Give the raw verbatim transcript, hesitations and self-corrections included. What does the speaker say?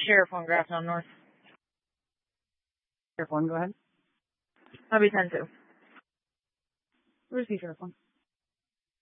Sheriff one, Grafton North. Sheriff one, go ahead. I'll be ten two. Where's the Sheriff one?